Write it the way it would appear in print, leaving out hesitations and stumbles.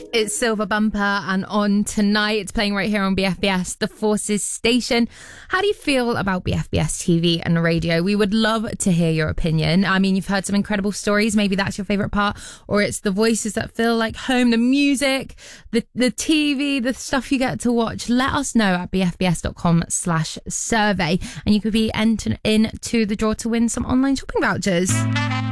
It's Silver Bumper, and on tonight, it's playing right here on BFBS, The Forces Station. How do you feel about BFBS TV and radio? We would love to hear your opinion. I mean, you've heard some incredible stories. Maybe that's your favourite part, or it's the voices that feel like home, the music, the TV, the stuff you get to watch. Let us know at bfbs.com/survey, and you could be entered into the draw to win some online shopping vouchers.